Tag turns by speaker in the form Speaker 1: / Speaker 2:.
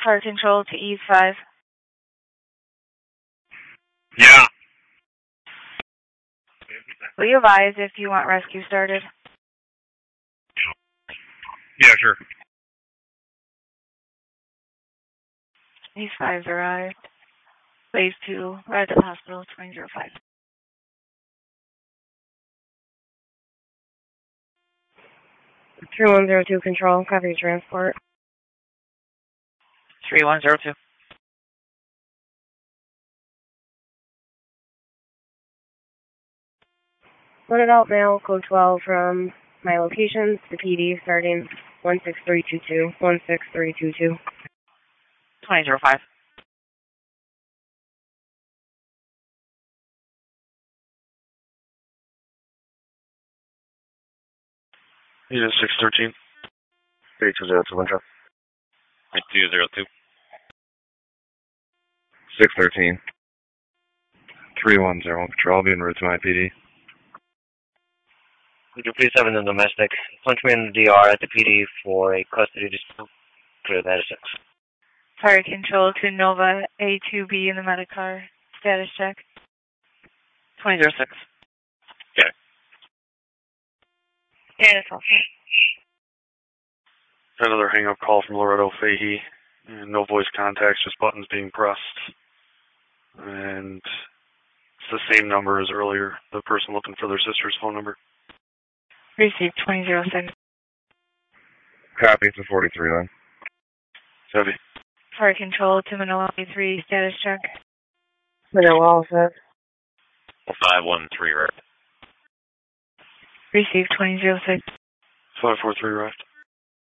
Speaker 1: Fire control to E5.
Speaker 2: Yeah.
Speaker 1: Will you advise if you want rescue started?
Speaker 2: Yeah, sure.
Speaker 1: E5's arrived. Phase 2, right at the hospital, 2005.
Speaker 3: 3102 control, copy your transport.
Speaker 4: 3102.
Speaker 3: Loaded out mail, code 12 from my locations to PD starting 16322, 16322.
Speaker 4: 2005.
Speaker 2: Unit 613.
Speaker 5: 3202 Winter.
Speaker 2: 202.
Speaker 5: 613. 310 Patrol, I'll be en route to my PD.
Speaker 6: We do 37 in domestic. Punch me in the DR at the PD for a custody dispute. Clear that as 6.
Speaker 1: Fire control to Nova A2B in the Medicar. Status check.
Speaker 4: 2006.
Speaker 2: Okay.
Speaker 1: Status okay.
Speaker 2: Another hang-up call from Loretto Fahey. And no voice contacts, just buttons being pressed. And it's the same number as earlier, the person looking for their sister's phone number.
Speaker 1: Received 2006.
Speaker 5: Copy, it's a 43 then.
Speaker 2: Heavy.
Speaker 1: Fire control to Manila A3. Status check.
Speaker 3: Manila all set.
Speaker 7: 513 right.
Speaker 1: Received 2006.
Speaker 2: 543 right.